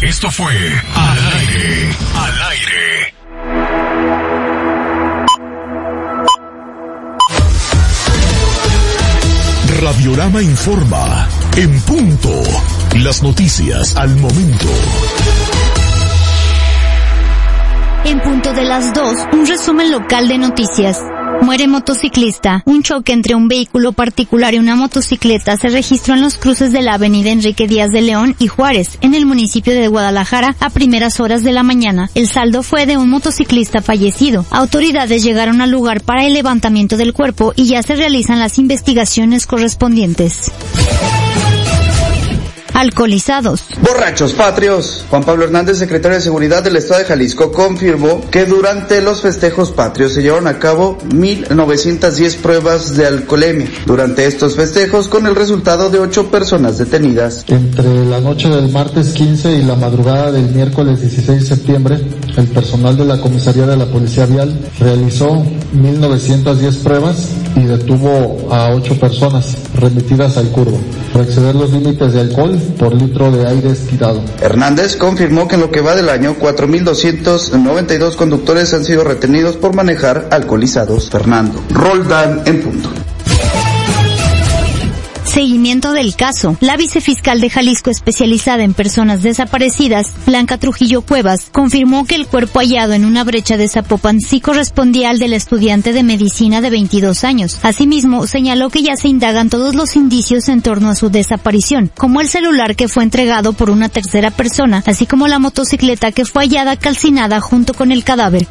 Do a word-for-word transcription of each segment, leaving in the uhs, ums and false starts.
Esto fue Al Aire, Al Aire. Radiorama informa, en punto, las noticias al momento. En punto de las dos, un resumen local de noticias. Muere motociclista. Un choque entre un vehículo particular y una motocicleta se registró en los cruces de la avenida Enrique Díaz de León y Juárez, en el municipio de Guadalajara, a primeras horas de la mañana. El saldo fue de un motociclista fallecido. Autoridades llegaron al lugar para el levantamiento del cuerpo y ya se realizan las investigaciones correspondientes. Alcoholizados. Borrachos patrios. Juan Pablo Hernández, secretario de Seguridad del Estado de Jalisco, confirmó que durante los festejos patrios se llevaron a cabo mil novecientas diez pruebas de alcoholemia. Durante estos festejos, con el resultado de ocho personas detenidas. Entre la noche del martes quince y la madrugada del miércoles dieciséis de septiembre, el personal de la Comisaría de la Policía Vial realizó mil novecientas diez pruebas y detuvo a ocho personas remitidas al curvo por exceder los límites de alcohol por litro de aire expirado. Hernández confirmó que en lo que va del año, cuatro mil doscientos noventa y dos conductores han sido retenidos por manejar alcoholizados. Fernando Roldán, en punto. Seguimiento del caso. La vicefiscal de Jalisco especializada en personas desaparecidas, Blanca Trujillo Cuevas, confirmó que el cuerpo hallado en una brecha de Zapopan sí correspondía al del estudiante de medicina de veintidós años. Asimismo, señaló que ya se indagan todos los indicios en torno a su desaparición, como el celular que fue entregado por una tercera persona, así como la motocicleta que fue hallada calcinada junto con el cadáver.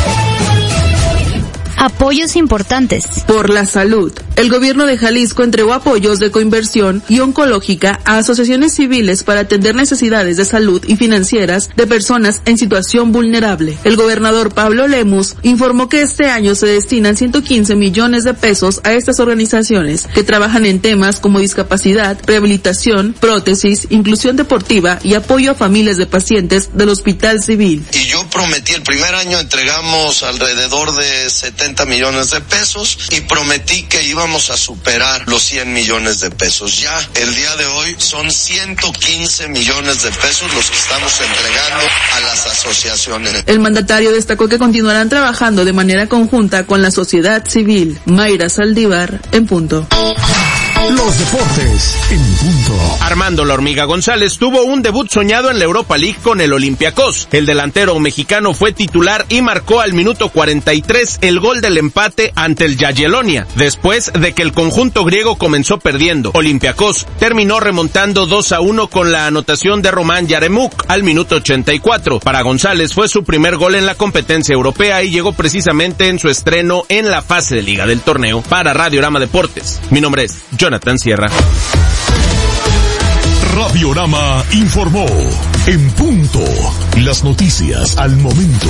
Apoyos importantes. Por la salud. El gobierno de Jalisco entregó apoyos de coinversión y oncológica a asociaciones civiles para atender necesidades de salud y financieras de personas en situación vulnerable. El gobernador Pablo Lemus informó que este año se destinan ciento quince millones de pesos a estas organizaciones que trabajan en temas como discapacidad, rehabilitación, prótesis, inclusión deportiva y apoyo a familias de pacientes del Hospital Civil. Y yo prometí, el primer año entregamos alrededor de setenta millones de pesos y prometí que íbamos a superar los cien millones de pesos. Ya el día de hoy son ciento quince millones de pesos los que estamos entregando a las asociaciones. El mandatario destacó que continuarán trabajando de manera conjunta con la sociedad civil. Mayra Saldívar, en punto. Los deportes en punto. Armando La Hormiga González tuvo un debut soñado en la Europa League con el Olympiacos. El delantero mexicano fue titular y marcó al minuto cuarenta y tres el gol del empate ante el Jagiellonia, después de que el conjunto griego comenzó perdiendo. Olympiacos terminó remontando dos a uno con la anotación de Román Yaremuk al minuto ochenta y cuatro. Para González fue su primer gol en la competencia europea y llegó precisamente en su estreno en la fase de liga del torneo. Para Radiorama Deportes, mi nombre es Jonathan Sierra. Radiorama informó, en punto, las noticias al momento.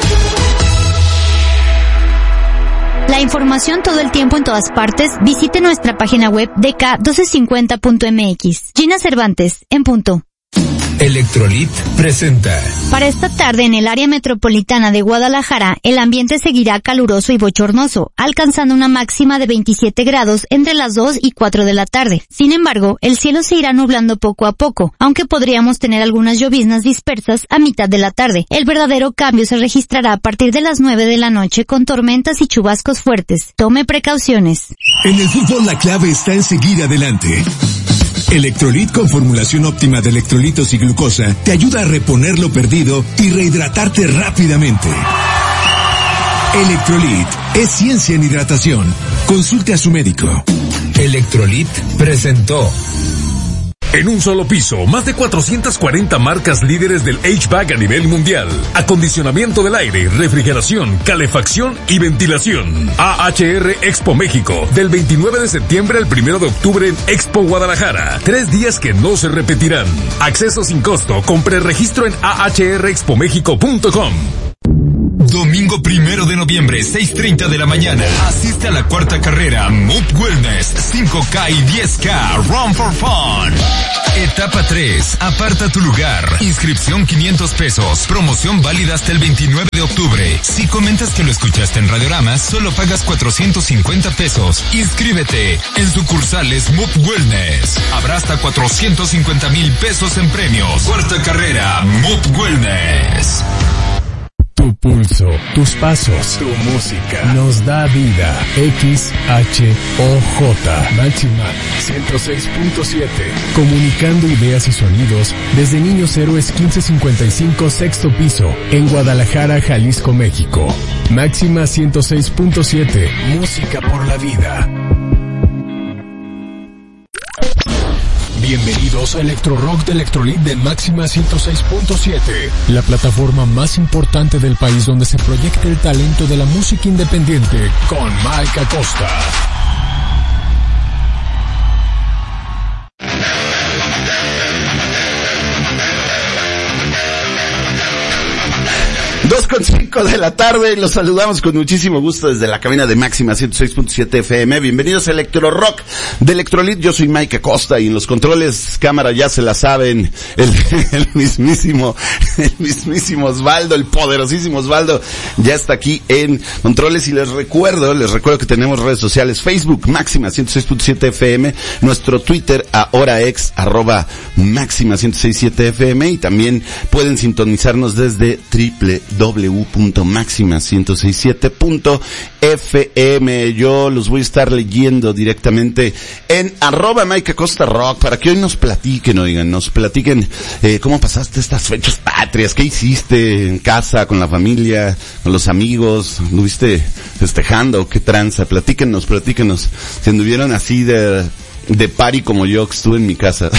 La información todo el tiempo en todas partes, visite nuestra página web d k doce cincuenta punto m x. Gina Cervantes, en punto. Electrolit presenta. Para esta tarde en el área metropolitana de Guadalajara, el ambiente seguirá caluroso y bochornoso, alcanzando una máxima de veintisiete grados entre las dos y cuatro de la tarde. Sin embargo, el cielo se irá nublando poco a poco, aunque podríamos tener algunas lloviznas dispersas a mitad de la tarde. El verdadero cambio se registrará a partir de las nueve de la noche con tormentas y chubascos fuertes. Tome precauciones. En el fútbol la clave está en seguir adelante. Electrolit con formulación óptima de electrolitos y glucosa te ayuda a reponer lo perdido y rehidratarte rápidamente. Electrolit es ciencia en hidratación. Consulte a su médico. Electrolit presentó. En un solo piso, más de cuatrocientas cuarenta marcas líderes del H V A C a nivel mundial. Acondicionamiento del aire, refrigeración, calefacción y ventilación. A H R Expo México, del veintinueve de septiembre al primero de octubre en Expo Guadalajara. Tres días que no se repetirán. Acceso sin costo, con preregistro en a h r expo mexico punto com. Domingo primero de noviembre, seis treinta de la mañana. Asiste a la cuarta carrera Moop Wellness, cinco K y diez K, Run for Fun. Etapa tres, aparta tu lugar. Inscripción quinientos pesos. Promoción válida hasta el veintinueve de octubre. Si comentas que lo escuchaste en Radiorama, solo pagas cuatrocientos cincuenta pesos. Inscríbete en sucursales Moop Wellness. Habrá hasta cuatrocientos cincuenta mil pesos en premios. Cuarta carrera Moop Wellness. Tu pulso, tus pasos, tu música nos da vida. X H O J Máxima ciento seis punto siete. Comunicando ideas y sonidos desde Niños Héroes quince cincuenta y cinco, sexto piso, en Guadalajara, Jalisco, México. Máxima ciento seis punto siete. Música por la vida. Bienvenidos a Electro Rock de Electrolit de Máxima ciento seis punto siete, la plataforma más importante del país donde se proyecta el talento de la música independiente con Mike Acosta. dos con cinco de la tarde, y los saludamos con muchísimo gusto desde la cabina de Máxima ciento seis punto siete F M. Bienvenidos a Electro Rock de Electrolit. Yo soy Mike Acosta y en los controles cámara ya se la saben, el, el mismísimo, el mismísimo Osvaldo, el poderosísimo Osvaldo ya está aquí en controles. Y les recuerdo, les recuerdo que tenemos redes sociales: Facebook Máxima ciento seis punto siete F M, nuestro Twitter ahora ex arroba Máxima ciento seis punto siete F M, y también pueden sintonizarnos desde triple w w w punto máxima ciento sesenta y siete punto f m. Yo los voy a estar leyendo directamente en arroba Mike Acosta Rock para que hoy nos platiquen, oigan, nos platiquen eh, cómo pasaste estas fechas patrias, qué hiciste en casa, con la familia, con los amigos, ¿anduviste festejando? ¿Qué tranza? Platíquenos, platíquenos. Si anduvieron así de... de party como yo, que estuve en mi casa.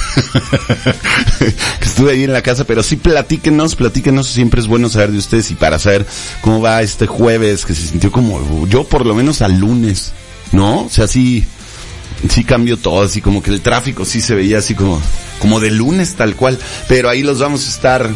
Que estuve ahí en la casa, pero sí platíquenos, platíquenos, siempre es bueno saber de ustedes y para saber cómo va este jueves, que se sintió como, yo por lo menos al lunes, ¿no? O sea, sí, sí cambió todo, así como que el tráfico sí se veía así como, como de lunes tal cual, pero ahí los vamos a estar,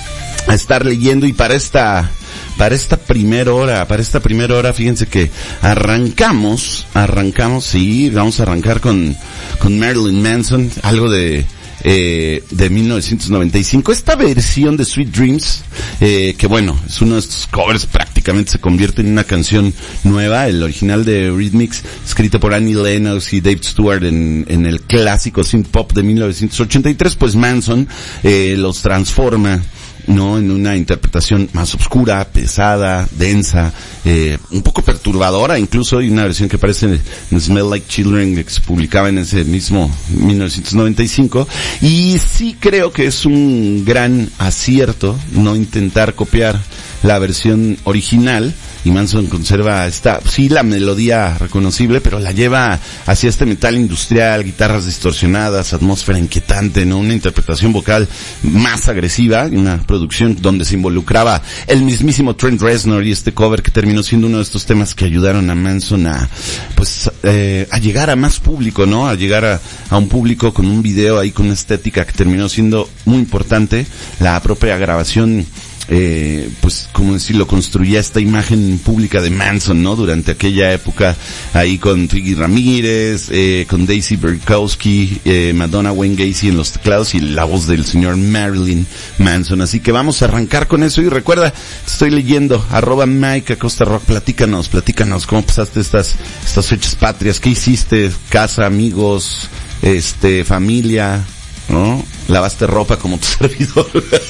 a estar leyendo. Y para esta, Para esta primera hora, para esta primera hora, fíjense que arrancamos, arrancamos, sí, vamos a arrancar con, con Marilyn Manson, algo de, eh, de mil novecientos noventa y cinco. Esta versión de Sweet Dreams, eh, que bueno, es uno de estos covers, prácticamente se convierte en una canción nueva. El original de Eurythmics, escrito por Annie Lennox y Dave Stewart en, en el clásico synth pop de mil novecientos ochenta y tres, pues Manson, eh, los transforma, no, en una interpretación más oscura, pesada, densa, eh, un poco perturbadora. Incluso hay una versión que aparece en Smell Like Children, que se publicaba en ese mismo mil novecientos noventa y cinco, y sí creo que es un gran acierto no intentar copiar la versión original, y Manson conserva esta, sí, la melodía reconocible, pero la lleva hacia este metal industrial, guitarras distorsionadas, atmósfera inquietante, ¿no? Una interpretación vocal más agresiva, una producción donde se involucraba el mismísimo Trent Reznor, y este cover que terminó siendo uno de estos temas que ayudaron a Manson a, pues, eh, a llegar a más público, ¿no? A llegar a, a un público con un video ahí con una estética que terminó siendo muy importante. La propia grabación, Eh, pues, como decirlo, construía esta imagen pública de Manson, ¿no? Durante aquella época, ahí con Twiggy Ramírez, eh, con Daisy Berkowski, eh, Madonna Wayne Gacy en los teclados, y la voz del señor Marilyn Manson. Así que vamos a arrancar con eso. Y recuerda, estoy leyendo, arroba Mike Acosta Rock, platícanos, platícanos, cómo pasaste estas, estas fechas patrias, qué hiciste, casa, amigos, este, familia, ¿no? Lavaste ropa como tu servidor.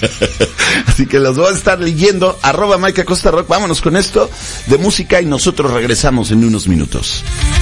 Así que los voy a estar leyendo, arroba Mike Acosta Rock. Vámonos con esto de música y nosotros regresamos en unos minutos.